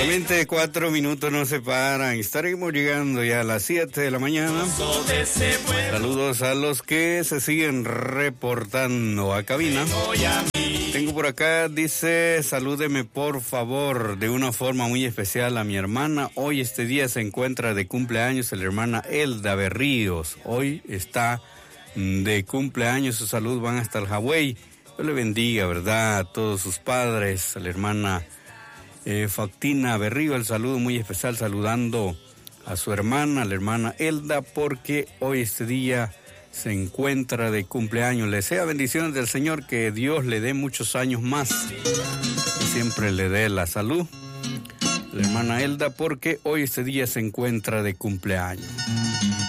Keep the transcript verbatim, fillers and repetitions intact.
veinticuatro minutos nos separan. Estaremos llegando ya a las siete de la mañana. Saludos a los que se siguen reportando a cabina. Tengo por acá, dice, salúdeme por favor de una forma muy especial a mi hermana. Hoy este día se encuentra de cumpleaños la hermana Elda Berríos. Hoy está de cumpleaños, su salud van hasta el Hawái. Dios le bendiga, ¿verdad? A todos sus padres, a la hermana Eh, Factina Berrío, el saludo muy especial, saludando a su hermana, la hermana Elda, porque hoy este día se encuentra de cumpleaños. Le desea bendiciones del Señor, que Dios le dé muchos años más, que siempre le dé la salud, la hermana Elda, porque hoy este día se encuentra de cumpleaños.